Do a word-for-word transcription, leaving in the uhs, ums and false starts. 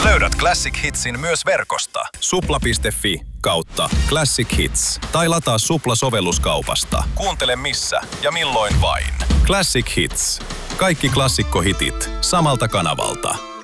Löydät Classic Hitsin myös verkosta. supla piste fi kautta Classic Hits. Tai lataa Supla-sovelluskaupasta. Kuuntele missä ja milloin vain. Classic Hits. Kaikki klassikkohitit samalta kanavalta.